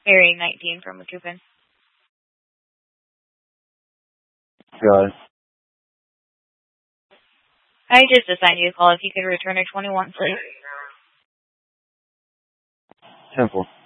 Area 19 from Macoupin. Got it. I just assigned you a call. If you could return a 21, please. Simple.